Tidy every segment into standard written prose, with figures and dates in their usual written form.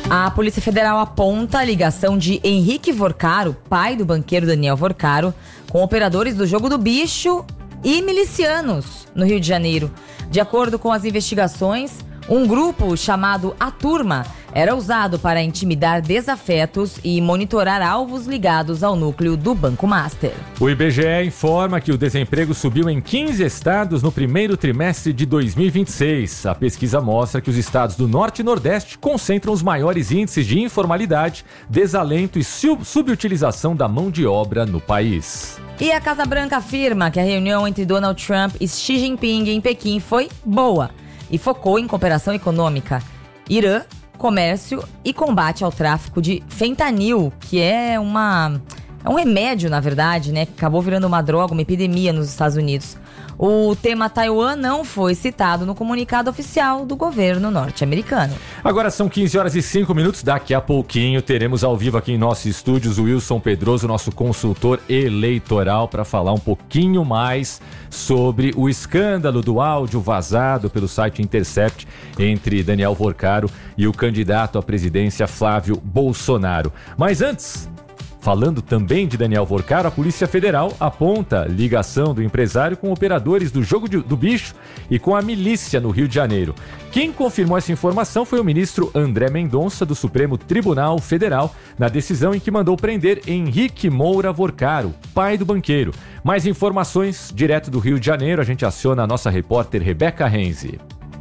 A Polícia Federal aponta a ligação de Henrique Vorcaro, pai do banqueiro Daniel Vorcaro, com operadores do Jogo do Bicho e milicianos no Rio de Janeiro. De acordo com as investigações, um grupo chamado A Turma era usado para intimidar desafetos e monitorar alvos ligados ao núcleo do Banco Master. O IBGE informa que o desemprego subiu em 15 estados no primeiro trimestre de 2026. A pesquisa mostra que os estados do Norte e Nordeste concentram os maiores índices de informalidade, desalento e subutilização da mão de obra no país. E a Casa Branca afirma que a reunião entre Donald Trump e Xi Jinping em Pequim foi boa e focou em cooperação econômica, Irã, comércio e combate ao tráfico de fentanil, que é um remédio, na verdade, né, que acabou virando uma droga, uma epidemia nos Estados Unidos. O tema Taiwan não foi citado no comunicado oficial do governo norte-americano. Agora são 15h05. Daqui a pouquinho teremos ao vivo aqui em nossos estúdios o Wilson Pedroso, nosso consultor eleitoral, para falar um pouquinho mais sobre o escândalo do áudio vazado pelo site Intercept entre Daniel Vorcaro e o candidato à presidência Flávio Bolsonaro. Mas antes, falando também de Daniel Vorcaro, a Polícia Federal aponta ligação do empresário com operadores do Jogo do Bicho e com a milícia no Rio de Janeiro. Quem confirmou essa informação foi o ministro André Mendonça, do Supremo Tribunal Federal, na decisão em que mandou prender Henrique Moura Vorcaro, pai do banqueiro. Mais informações direto do Rio de Janeiro, a gente aciona a nossa repórter Rebeca Renzi.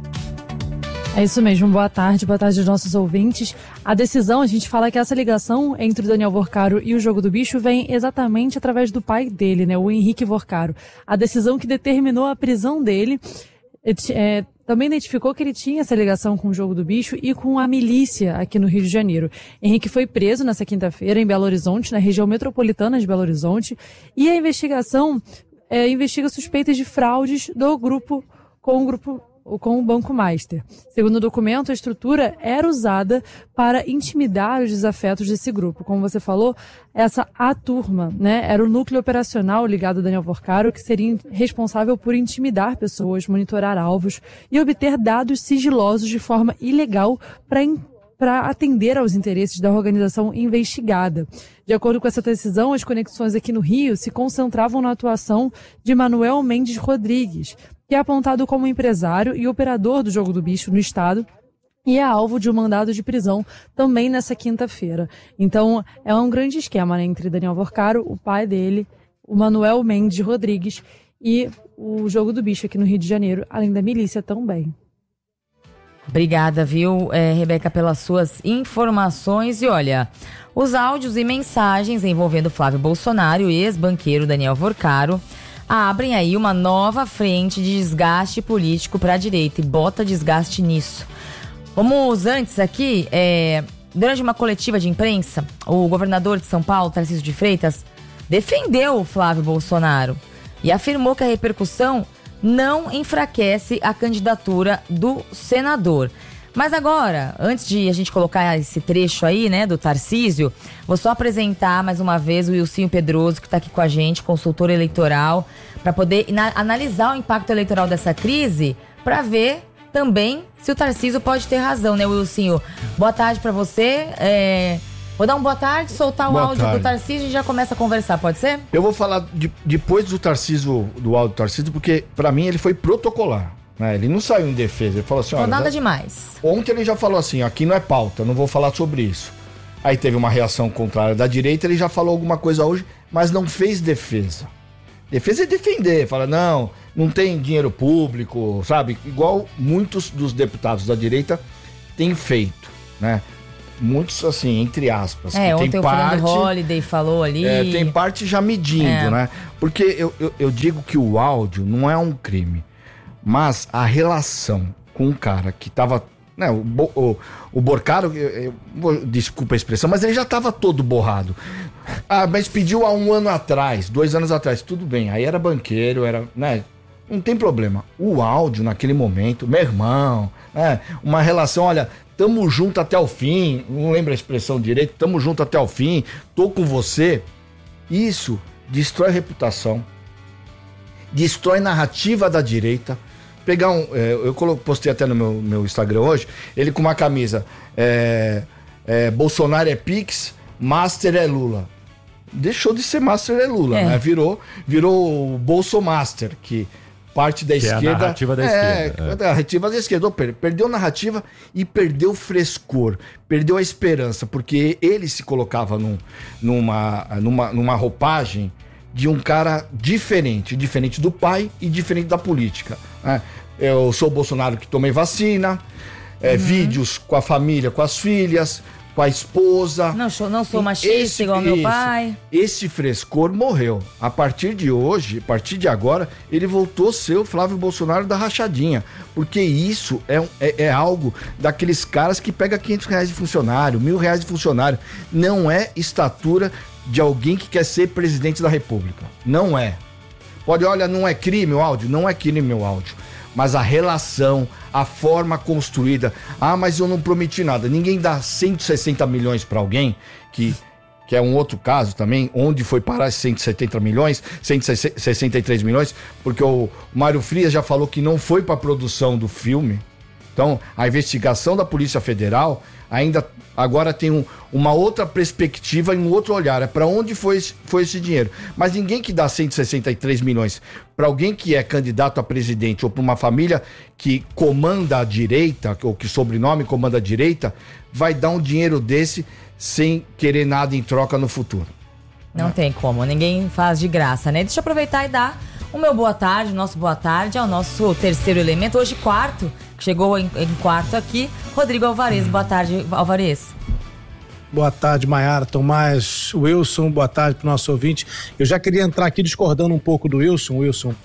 É isso mesmo, boa tarde aos nossos ouvintes. A decisão, a gente fala que essa ligação entre o Daniel Vorcaro e o Jogo do Bicho vem exatamente através do pai dele, né, o Henrique Vorcaro. A decisão que determinou a prisão dele também identificou que ele tinha essa ligação com o Jogo do Bicho e com a milícia aqui no Rio de Janeiro. Henrique foi preso nessa quinta-feira em Belo Horizonte, na região metropolitana de Belo Horizonte, e a investigação investiga suspeitas de fraudes do grupo com o Banco Master. Segundo o documento, a estrutura era usada para intimidar os desafetos desse grupo. Como você falou, A Turma, né, era o núcleo operacional ligado a Daniel Vorcaro, que seria responsável por intimidar pessoas, monitorar alvos e obter dados sigilosos de forma ilegal para atender aos interesses da organização investigada. De acordo com essa decisão, as conexões aqui no Rio se concentravam na atuação de Manuel Mendes Rodrigues, que é apontado como empresário e operador do Jogo do Bicho no estado e é alvo de um mandado de prisão também nessa quinta-feira. Então, é um grande esquema, né, entre Daniel Vorcaro, o pai dele, o Manuel Mendes Rodrigues e o Jogo do Bicho aqui no Rio de Janeiro, além da milícia também. Obrigada, viu, Rebeca, pelas suas informações. E olha, os áudios e mensagens envolvendo Flávio Bolsonaro e ex-banqueiro Daniel Vorcaro abrem aí uma nova frente de desgaste político para a direita e bota desgaste nisso. Vamos antes aqui, durante uma coletiva de imprensa, o governador de São Paulo, Tarcísio de Freitas, defendeu o Flávio Bolsonaro e afirmou que a repercussão não enfraquece a candidatura do senador. Mas agora, antes de a gente colocar esse trecho aí, né, do Tarcísio, vou só apresentar mais uma vez o Wilson Pedroso, que está aqui com a gente, consultor eleitoral, para poder analisar o impacto eleitoral dessa crise, para ver também se o Tarcísio pode ter razão, né, Wilson? Boa tarde para você. Vou dar uma boa tarde, soltar o áudio do Tarcísio e já começa a conversar, pode ser? Eu vou falar depois do Tarcísio, do áudio do Tarcísio, porque para mim ele foi protocolar. Ele não saiu em defesa, ele falou assim, olha... nada demais. Ontem ele já falou assim, aqui não é pauta, não vou falar sobre isso. Aí teve uma reação contrária da direita, ele já falou alguma coisa hoje, mas não fez defesa. Defesa é defender, fala, não tem dinheiro público, sabe? Igual muitos dos deputados da direita têm feito, né? Muitos, assim, entre aspas. Ontem tem o Fernando Holliday falou ali... tem parte já medindo, né? Porque eu digo que o áudio não é um crime. Mas a relação com um cara que tava... Né, o Vorcaro, desculpa a expressão, mas ele já tava todo borrado. Mas pediu há 1 ano atrás, 2 anos atrás, tudo bem. Aí era banqueiro, né, não tem problema. O áudio naquele momento, meu irmão, né, uma relação, olha, tamo junto até o fim, não lembro a expressão direito, tamo junto até o fim, tô com você. Isso destrói reputação, destrói narrativa da direita. Eu postei até no meu Instagram hoje, ele com uma camisa Bolsonaro é Pix, Master é Lula. Deixou de ser Master é Lula, né? Virou o Bolsomaster, que parte da esquerda... É a narrativa da esquerda. A narrativa da esquerda. Perdeu a narrativa e perdeu o frescor, perdeu a esperança, porque ele se colocava numa roupagem de um cara diferente do pai e diferente da política, né? Eu sou o Bolsonaro que tomei vacina, vídeos com a família, com as filhas, com a esposa. Não sou machista igual meu pai. Esse frescor morreu. A partir de hoje, a partir de agora, ele voltou a ser o Flávio Bolsonaro da rachadinha. Porque isso é algo daqueles caras que pega R$500 de funcionário, R$1.000 de funcionário. Não é estatura de alguém que quer ser presidente da República. Não é. Não é crime o áudio? Não é crime o áudio. Mas a relação, a forma construída. Mas eu não prometi nada. Ninguém dá 160 milhões para alguém, que é um outro caso também, onde foi parar 170 milhões, 163 milhões, porque o Mário Frias já falou que não foi para a produção do filme. Então, a investigação da Polícia Federal ainda agora tem uma outra perspectiva e um outro olhar. É para onde foi esse dinheiro. Mas ninguém que dá 163 milhões para alguém que é candidato a presidente ou para uma família que comanda a direita, ou que sobrenome comanda a direita, vai dar um dinheiro desse sem querer nada em troca no futuro. Não tem como, ninguém faz de graça, né? Deixa eu aproveitar e dar o meu boa tarde, nosso boa tarde ao nosso terceiro elemento, hoje quarto, que chegou em quarto aqui, Rodrigo Alvarez. Boa tarde, Alvarez. Boa tarde, Maiara, Tomás, Wilson, boa tarde para o nosso ouvinte. Eu já queria entrar aqui discordando um pouco do Wilson.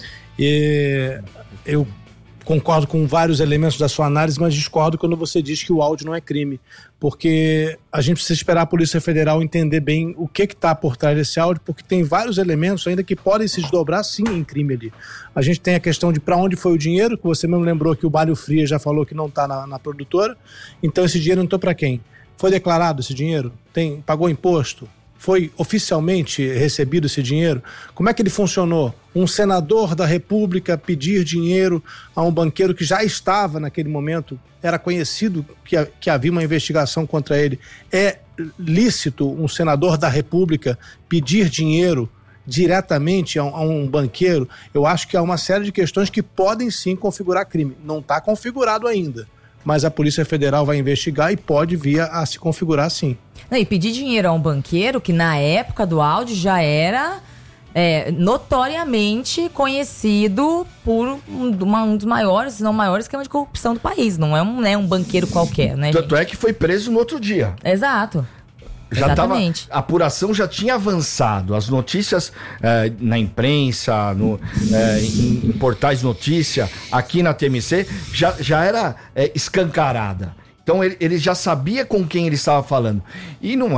Eu concordo com vários elementos da sua análise, mas discordo quando você diz que o áudio não é crime, porque a gente precisa esperar a Polícia Federal entender bem o que está por trás desse áudio, porque tem vários elementos ainda que podem se desdobrar sim em crime ali. A gente tem a questão de para onde foi o dinheiro, que você mesmo lembrou que o Mário Frias já falou que não está na produtora, então esse dinheiro não está para quem? Foi declarado esse dinheiro? Pagou imposto? Foi oficialmente recebido esse dinheiro? Como é que ele funcionou? Um senador da República pedir dinheiro a um banqueiro que já estava naquele momento, era conhecido que havia uma investigação contra ele. É lícito um senador da República pedir dinheiro diretamente a um banqueiro? Eu acho que há uma série de questões que podem sim configurar crime. Não está configurado ainda, mas a Polícia Federal vai investigar e pode vir a se configurar sim. E pedir dinheiro a um banqueiro que na época do áudio já era notoriamente conhecido por um dos maiores, se não maior esquema de corrupção do país. Não é um banqueiro qualquer, né? Tanto é que foi preso no outro dia. Exato. Exatamente. A apuração já tinha avançado. As notícias na imprensa, em portais de notícia, aqui na TMC, já era escancarada. Então ele já sabia com quem ele estava falando. E não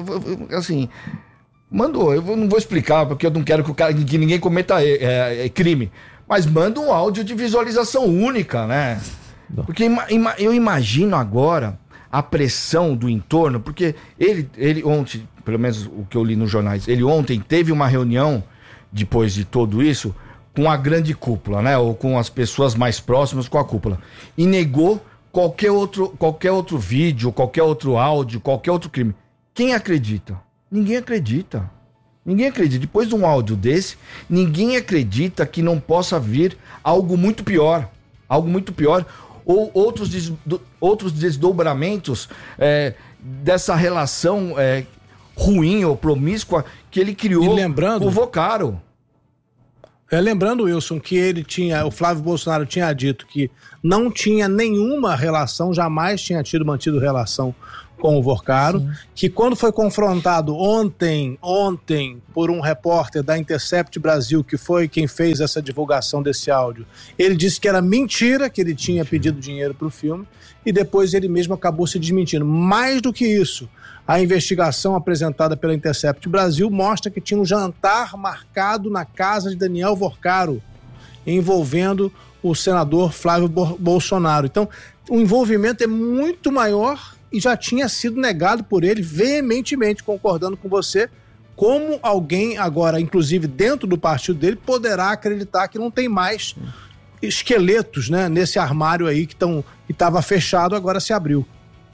mandou, eu não vou explicar, porque eu não quero que ninguém cometa crime. Mas manda um áudio de visualização única, né? Porque eu imagino agora a pressão do entorno, porque ele ontem, pelo menos o que eu li nos jornais, ele ontem teve uma reunião, depois de tudo isso, com a grande cúpula, né? Ou com as pessoas mais próximas com a cúpula. E negou qualquer outro vídeo, qualquer outro áudio, qualquer outro crime. Quem acredita? Ninguém acredita. Ninguém acredita. Depois de um áudio desse, ninguém acredita que não possa vir algo muito pior. Algo muito pior. Ou outros desdobramentos dessa relação ruim ou promíscua que ele criou com o Vocaro. Lembrando, Wilson, que o Flávio Bolsonaro tinha dito que não tinha nenhuma relação, jamais tinha mantido relação com o Vocaro, sim, que quando foi confrontado ontem por um repórter da Intercept Brasil, que foi quem fez essa divulgação desse áudio, ele disse que era mentira, que ele tinha pedido dinheiro para o filme, e depois ele mesmo acabou se desmentindo. Mais do que isso, a investigação apresentada pela Intercept Brasil mostra que tinha um jantar marcado na casa de Daniel Vocaro, envolvendo o senador Flávio Bolsonaro. Então, o envolvimento é muito maior e já tinha sido negado por ele veementemente, concordando com você. Como alguém agora, inclusive dentro do partido dele, poderá acreditar que não tem mais esqueletos, né, nesse armário aí que estava fechado, agora se abriu.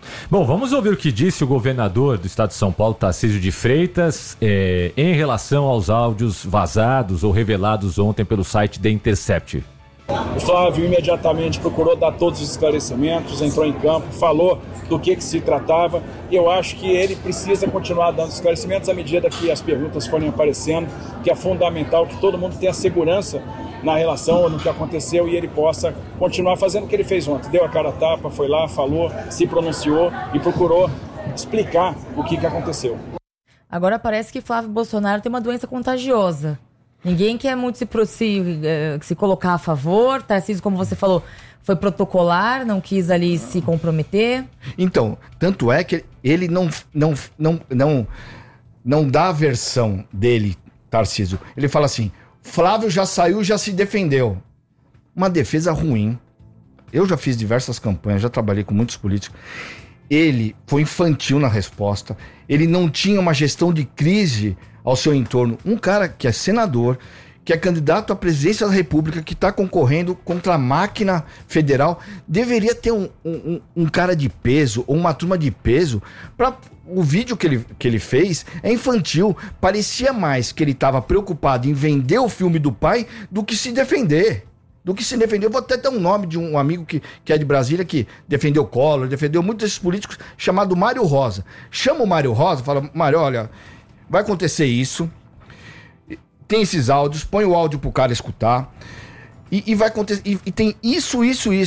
Bom, vamos ouvir o que disse o governador do estado de São Paulo, Tarcísio de Freitas, em relação aos áudios vazados ou revelados ontem pelo site The Intercept. O Flávio imediatamente procurou dar todos os esclarecimentos, entrou em campo, falou do que se tratava, e eu acho que ele precisa continuar dando esclarecimentos à medida que as perguntas forem aparecendo, que é fundamental que todo mundo tenha segurança na relação, no que aconteceu, e ele possa continuar fazendo o que ele fez ontem. Deu a cara a tapa, foi lá, falou, se pronunciou e procurou explicar o que aconteceu. Agora parece que Flávio Bolsonaro tem uma doença contagiosa. Ninguém quer muito se colocar a favor. Tarcísio, como você falou, foi protocolar, não quis ali se comprometer. Então, tanto é que ele não dá a versão dele, Tarcísio. Ele fala assim, Flávio já saiu, já se defendeu. Uma defesa ruim. Eu já fiz diversas campanhas, já trabalhei com muitos políticos. Ele foi infantil na resposta. Ele não tinha uma gestão de crise ao seu entorno. Um cara que é senador, que é candidato à presidência da República, que está concorrendo contra a máquina federal, deveria ter um cara de peso, ou uma turma de peso. O vídeo que ele fez é infantil. Parecia mais que ele estava preocupado em vender o filme do pai do que se defender. Eu vou até dar um nome de um amigo que é de Brasília, que defendeu o Collor, defendeu muitos desses políticos, chamado Mário Rosa. Chama o Mário Rosa, fala, Mário, olha, vai acontecer isso, tem esses áudios, põe o áudio pro cara escutar, e vai acontecer, e tem isso.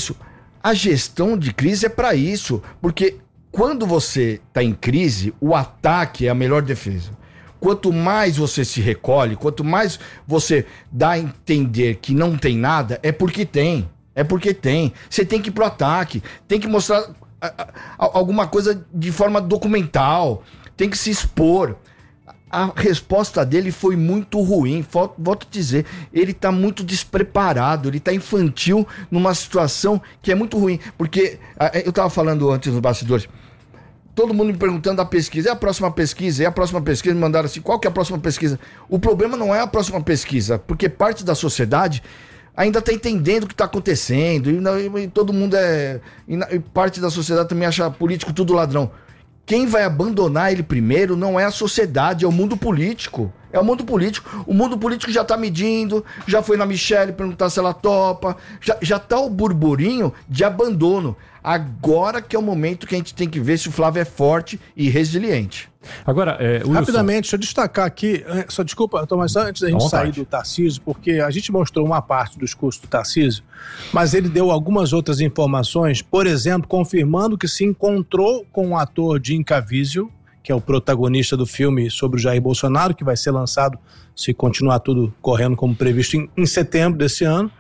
A gestão de crise é para isso, porque quando você tá em crise, o ataque é a melhor defesa. Quanto mais você se recolhe, quanto mais você dá a entender que não tem nada, é porque tem. Você tem que ir pro ataque, tem que mostrar alguma coisa de forma documental, tem que se expor. A resposta dele foi muito ruim, volto a dizer, ele tá muito despreparado, ele tá infantil numa situação que é muito ruim, porque eu tava falando antes nos bastidores, todo mundo me perguntando da pesquisa, é a próxima pesquisa, me mandaram assim, qual que é a próxima pesquisa? O problema não é a próxima pesquisa, porque parte da sociedade ainda está entendendo o que está acontecendo, e todo mundo e parte da sociedade também acha político tudo ladrão. Quem vai abandonar ele primeiro não é a sociedade, é o mundo político. O mundo político já está medindo, já foi na Michelle perguntar se ela topa, já está o burburinho de abandono. Agora que é o momento que a gente tem que ver se o Flávio é forte e resiliente. Agora, Wilson... Rapidamente, deixa eu destacar aqui, desculpa, Tomás, antes da gente sair do Tarcísio, porque a gente mostrou uma parte do discurso do Tarcísio, mas ele deu algumas outras informações, por exemplo, confirmando que se encontrou com o ator Jim Caviezel, que é o protagonista do filme sobre o Jair Bolsonaro, que vai ser lançado, se continuar tudo correndo como previsto, em setembro desse ano.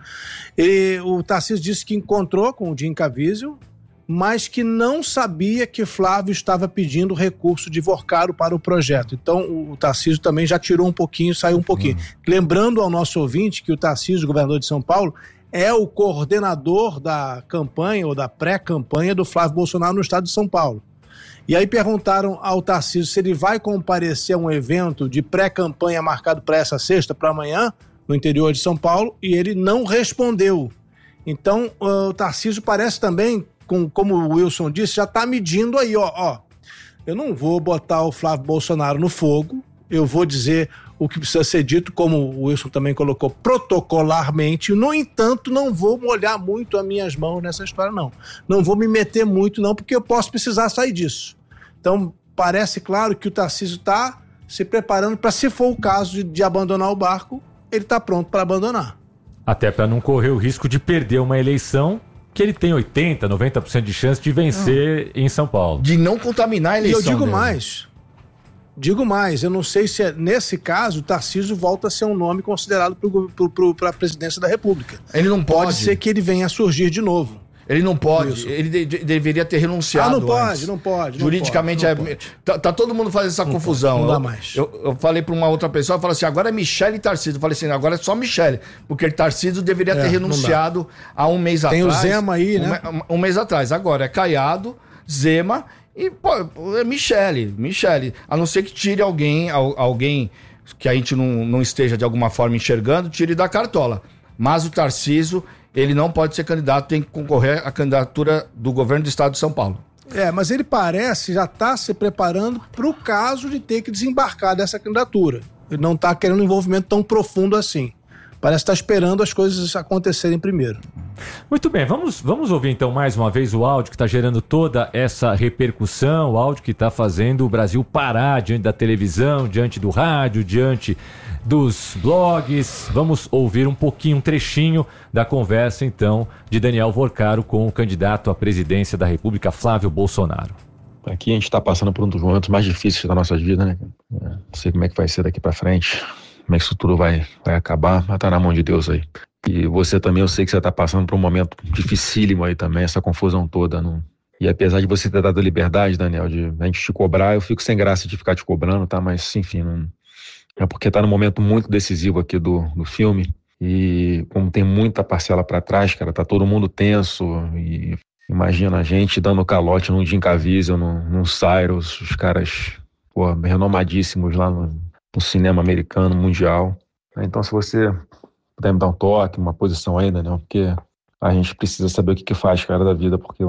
E o Tarcísio disse que encontrou com o Jim Caviezel, mas que não sabia que Flávio estava pedindo recurso de Vorcaro para o projeto. Então o Tarcísio também já tirou um pouquinho, saiu um pouquinho. Lembrando ao nosso ouvinte que o Tarcísio, governador de São Paulo, é o coordenador da campanha ou da pré-campanha do Flávio Bolsonaro no estado de São Paulo. E aí perguntaram ao Tarcísio se ele vai comparecer a um evento de pré-campanha marcado para essa sexta, para amanhã, no interior de São Paulo, e ele não respondeu. Então o Tarcísio parece também, como o Wilson disse, já está medindo aí, ó. Eu não vou botar o Flávio Bolsonaro no fogo, eu vou dizer o que precisa ser dito, como o Wilson também colocou, protocolarmente. No entanto, não vou molhar muito as minhas mãos nessa história, não. Não vou me meter muito, não, porque eu posso precisar sair disso. Então, parece claro que o Tarcísio está se preparando para, se for o caso de abandonar o barco, ele está pronto para abandonar. Até para não correr o risco de perder uma eleição que ele tem 80%, 90% de chance de vencer em São Paulo. De não contaminar a eleição. E eu digo mais, eu não sei se nesse caso o Tarcísio volta a ser um nome considerado para a presidência da República. Ele não pode. Pode ser que ele venha a surgir de novo. Ele não pode, ele deveria ter renunciado. Não pode. Juridicamente tá todo mundo fazendo essa confusão. Não dá mais. Eu falei para uma outra pessoa, eu falei assim, agora é Michele e Tarcísio. Eu falei assim, agora é só Michele, porque Tarcísio deveria ter renunciado há um mês atrás. Tem o Zema aí, né? Um mês atrás. Agora é Caiado, Zema e é Michele. A não ser que tire alguém que a gente não esteja de alguma forma enxergando, tire da cartola. Mas o Tarcísio, ele não pode ser candidato, tem que concorrer à candidatura do governo do estado de São Paulo. Mas ele parece já estar se preparando para o caso de ter que desembarcar dessa candidatura. Ele não está querendo um envolvimento tão profundo assim. Parece estar esperando as coisas acontecerem primeiro. Muito bem, vamos ouvir então mais uma vez o áudio que está gerando toda essa repercussão, o áudio que está fazendo o Brasil parar diante da televisão, diante do rádio, diante dos blogs. Vamos ouvir um pouquinho, um trechinho da conversa então de Daniel Vorcaro com o candidato à presidência da República, Flávio Bolsonaro. Aqui a gente está passando por um dos momentos mais difíceis da nossa vida, né? Não sei como é que vai ser daqui para frente, como é que isso tudo vai acabar, mas tá na mão de Deus aí. E você também, eu sei que você tá passando por um momento dificílimo aí também, essa confusão toda. E apesar de você ter dado a liberdade, Daniel, de a gente te cobrar, eu fico sem graça de ficar te cobrando, tá? Mas, enfim, é porque tá num momento muito decisivo aqui do filme. E como tem muita parcela pra trás, cara, tá todo mundo tenso. E imagina a gente dando calote num Jim Caviezel, num Cyrus, os caras, renomadíssimos lá no cinema americano, mundial. Então, se você puder me dar um toque, uma posição aí, Daniel, porque a gente precisa saber o que faz, cara, da vida, porque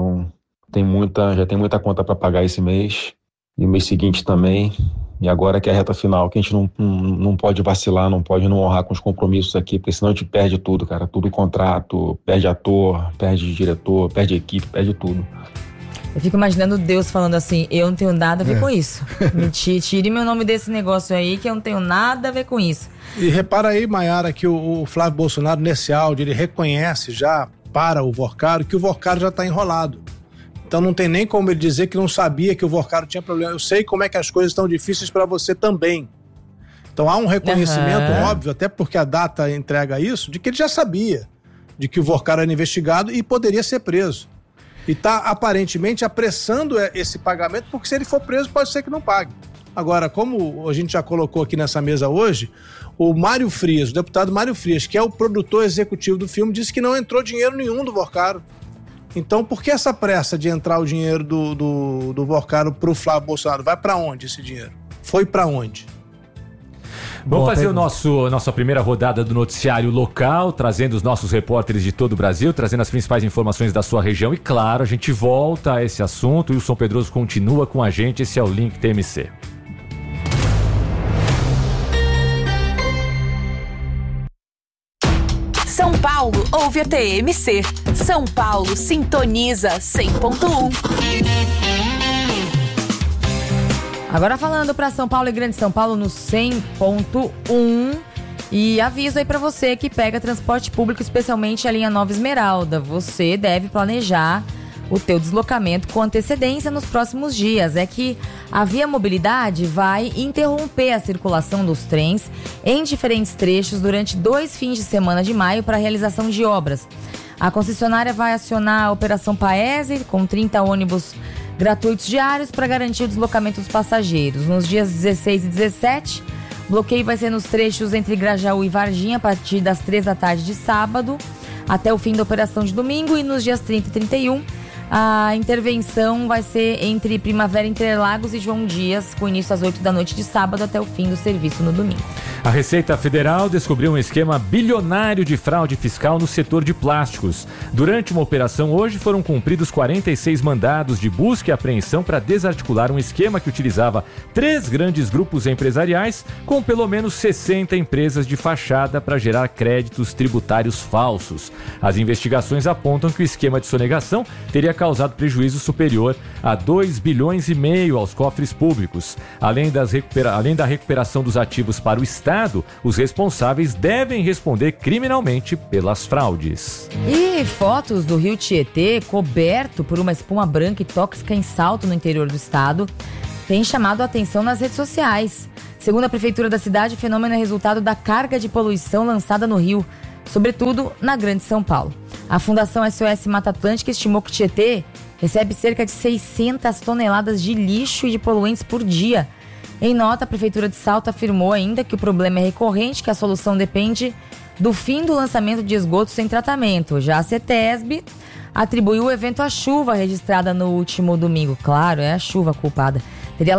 já tem muita conta para pagar esse mês, e o mês seguinte também, e agora que é a reta final, que a gente não pode vacilar, não pode não honrar com os compromissos aqui, porque senão a gente perde tudo, cara, tudo contrato, perde ator, perde diretor, perde equipe, perde tudo. Eu fico imaginando Deus falando assim, eu não tenho nada a ver com isso. Tire meu nome desse negócio aí, que eu não tenho nada a ver com isso. E repara aí, Maiara, que o Flávio Bolsonaro, nesse áudio, ele reconhece já para o Vorcaro que o Vorcaro já está enrolado. Então não tem nem como ele dizer que não sabia que o Vorcaro tinha problema. Eu sei como é que as coisas estão difíceis para você também. Então há um reconhecimento óbvio, até porque a data entrega isso, de que ele já sabia de que o Vorcaro era investigado e poderia ser preso. E está aparentemente apressando esse pagamento, porque se ele for preso pode ser que não pague. Agora, como a gente já colocou aqui nessa mesa hoje, o Mário Frias, o deputado Mário Frias, que é o produtor executivo do filme, disse que não entrou dinheiro nenhum do Vorcaro. Então, por que essa pressa de entrar o dinheiro do Vorcaro para o Flávio Bolsonaro? Vai para onde esse dinheiro? Foi para onde? Vamos fazer nossa primeira rodada do noticiário local, trazendo os nossos repórteres de todo o Brasil, trazendo as principais informações da sua região. E claro, a gente volta a esse assunto. O Wilson Pedroso continua com a gente. Esse é o Link TMC. São Paulo ouve a TMC. São Paulo sintoniza 100.1. Agora falando para São Paulo e Grande São Paulo no 100.1 e aviso aí para você que pega transporte público, especialmente a linha Nova Esmeralda. Você deve planejar o teu deslocamento com antecedência nos próximos dias. É que a Via Mobilidade vai interromper a circulação dos trens em diferentes trechos durante 2 fins de semana de maio para a realização de obras. A concessionária vai acionar a Operação Paese com 30 ônibus gratuitos diários para garantir o deslocamento dos passageiros. Nos dias 16 e 17, o bloqueio vai ser nos trechos entre Grajaú e Varginha a partir das 3 da tarde de sábado até o fim da operação de domingo, e nos dias 30 e 31 a intervenção vai ser entre Primavera Interlagos e João Dias, com início às 8 da noite de sábado até o fim do serviço no domingo. A Receita Federal descobriu um esquema bilionário de fraude fiscal no setor de plásticos. Durante uma operação hoje foram cumpridos 46 mandados de busca e apreensão para desarticular um esquema que utilizava 3 grandes grupos empresariais com pelo menos 60 empresas de fachada para gerar créditos tributários falsos. As investigações apontam que o esquema de sonegação teria causado prejuízo superior a 2,5 bilhões aos cofres públicos. Além da recuperação dos ativos para o Estado, os responsáveis devem responder criminalmente pelas fraudes. E fotos do rio Tietê, coberto por uma espuma branca e tóxica em Salto, no interior do estado, têm chamado a atenção nas redes sociais. Segundo a prefeitura da cidade, o fenômeno é resultado da carga de poluição lançada no rio, sobretudo na Grande São Paulo. A Fundação SOS Mata Atlântica estimou que Tietê recebe cerca de 600 toneladas de lixo e de poluentes por dia. Em nota, a Prefeitura de Salto afirmou ainda que o problema é recorrente, que a solução depende do fim do lançamento de esgotos sem tratamento. Já a CETESB atribuiu o evento à chuva registrada no último domingo. Claro, é a chuva culpada. Teria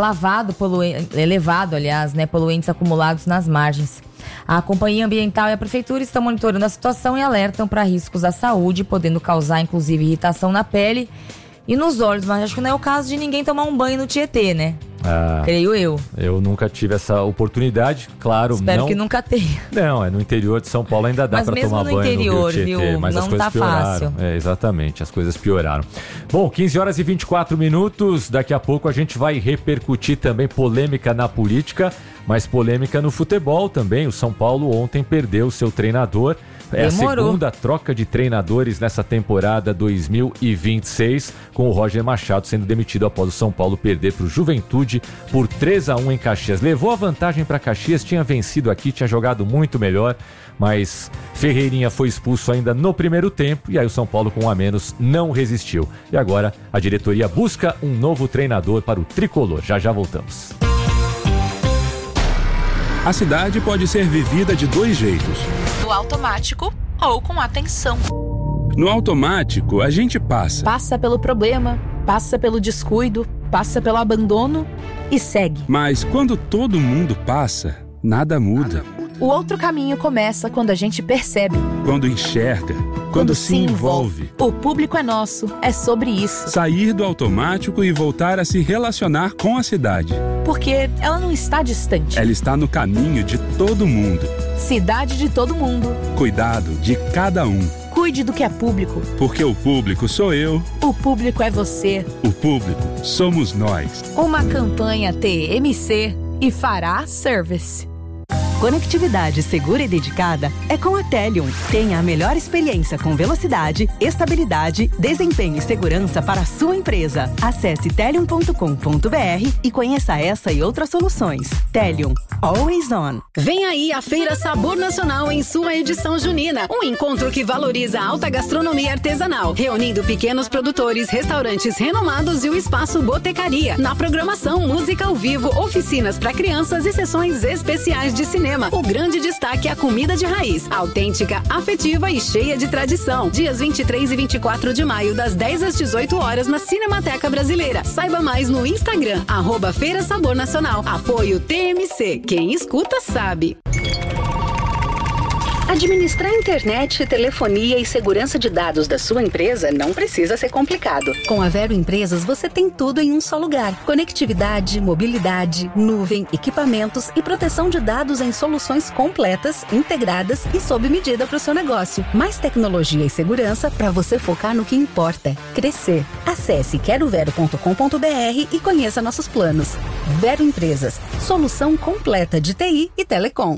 elevado, poluentes acumulados nas margens. A Companhia Ambiental e a Prefeitura estão monitorando a situação e alertam para riscos à saúde, podendo causar inclusive irritação na pele e nos olhos. Mas acho que não é o caso de ninguém tomar um banho no Tietê, né? Creio eu. Eu nunca tive essa oportunidade, claro. Espero que nunca tenha. Não, no interior de São Paulo ainda dá para tomar banho interior, no Rio Tietê, viu? mas não as coisas tá pioraram. Fácil. Exatamente, as coisas pioraram. Bom, 15h24, daqui a pouco a gente vai repercutir também polêmica na política, mas polêmica no futebol também. O São Paulo ontem perdeu seu treinador. É Demorou. A segunda troca de treinadores nessa temporada 2026, com o Roger Machado sendo demitido após o São Paulo perder para o Juventude por 3-1 em Caxias. Levou a vantagem para Caxias, tinha vencido aqui, tinha jogado muito melhor, mas Ferreirinha foi expulso ainda no primeiro tempo e aí o São Paulo com 1 a menos não resistiu. E agora a diretoria busca um novo treinador para o Tricolor. Já voltamos. A cidade pode ser vivida de 2 jeitos. No automático ou com atenção. No automático, a gente passa. Passa pelo problema, passa pelo descuido, passa pelo abandono e segue. Mas quando todo mundo passa, nada muda. O outro caminho começa quando a gente percebe. Quando enxerga. Quando se envolve. O público é nosso, é sobre isso. Sair do automático e voltar a se relacionar com a cidade. Porque ela não está distante. Ela está no caminho de todo mundo. Cidade de todo mundo. Cuidado de cada um. Cuide do que é público. Porque o público sou eu. O público é você. O público somos nós. Uma campanha TMC e Fará Service. Conectividade segura e dedicada é com a Telium. Tenha a melhor experiência com velocidade, estabilidade, desempenho e segurança para a sua empresa. Acesse telium.com.br e conheça essa e outras soluções. Telium. Always on. Vem aí a Feira Sabor Nacional em sua edição junina. Um encontro que valoriza a alta gastronomia artesanal, reunindo pequenos produtores, restaurantes renomados e o espaço Botecaria. Na programação, música ao vivo, oficinas para crianças e sessões especiais de cinema. O grande destaque é a comida de raiz, autêntica, afetiva e cheia de tradição. Dias 23 e 24 de maio, das 10 às 18 horas na Cinemateca Brasileira. Saiba mais no Instagram, @Feira Sabor Nacional. Apoio TMC. Quem escuta sabe. Administrar internet, telefonia e segurança de dados da sua empresa não precisa ser complicado. Com a Vero Empresas, você tem tudo em um só lugar. Conectividade, mobilidade, nuvem, equipamentos e proteção de dados em soluções completas, integradas e sob medida para o seu negócio. Mais tecnologia e segurança para você focar no que importa: crescer. Acesse querovero.com.br e conheça nossos planos. Vero Empresas, solução completa de TI e telecom.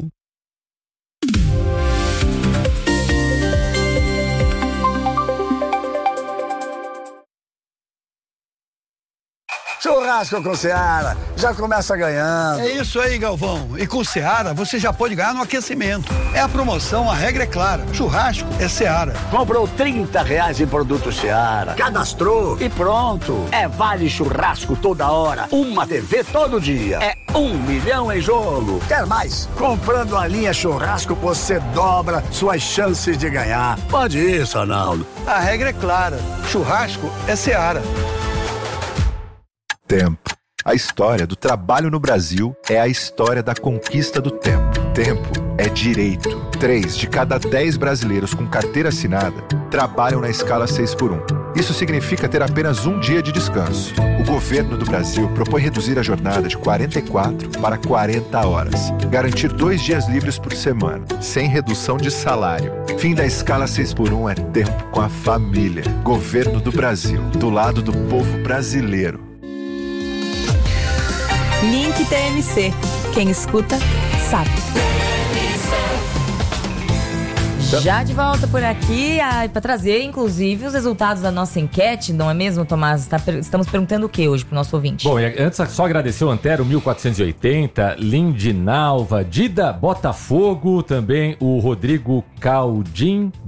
Churrasco com Seara, já começa ganhando. É isso aí, Galvão. E com Seara, você já pode ganhar no aquecimento. É a promoção, a regra é clara. Churrasco é Seara. Comprou R$30 em produtos Seara, cadastrou e pronto. É vale churrasco toda hora, uma TV todo dia. É 1 milhão em jogo. Quer mais? Comprando a linha churrasco, você dobra suas chances de ganhar. Pode isso, Arnaldo. A regra é clara. Churrasco é Seara. Tempo. A história do trabalho no Brasil é a história da conquista do tempo. Tempo é direito. 3 de cada 10 brasileiros com carteira assinada trabalham na escala 6x1. Isso significa ter apenas um dia de descanso. O governo do Brasil propõe reduzir a jornada de 44 para 40 horas. Garantir 2 dias livres por semana, sem redução de salário. Fim da escala 6x1 é tempo com a família. Governo do Brasil, do lado do povo brasileiro. Link TMC. Quem escuta, sabe. Já de volta por aqui, para trazer, inclusive, os resultados da nossa enquete, não é mesmo, Tomás? Estamos perguntando o que hoje pro nosso ouvinte? Bom, antes só agradecer o Antero 1480, Lindinalva, Dida Botafogo, também o Rodrigo Caldim,